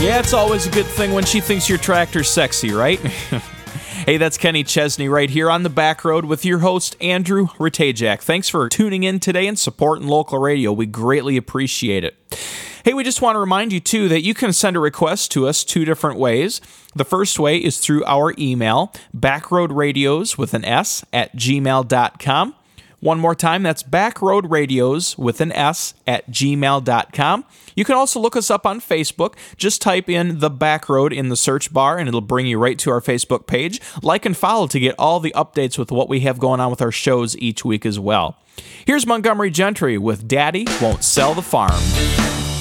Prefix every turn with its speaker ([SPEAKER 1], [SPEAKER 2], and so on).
[SPEAKER 1] Yeah, it's always a good thing when she thinks your tractor's sexy, right? Hey, that's Kenny Chesney right here on the back road with your host, Andrew Ratajak. Thanks for tuning in today and supporting local radio. We greatly appreciate it. Hey, we just want to remind you, too, that you can send a request to us two different ways. The first way is through our email, backroadradios@gmail.com. One more time, that's backroadradios@gmail.com. You can also look us up on Facebook. Just type in The Backroad in the search bar, and it'll bring you right to our Facebook page. Like and follow to get all the updates with what we have going on with our shows each week as well. Here's Montgomery Gentry with Daddy Won't Sell the Farm.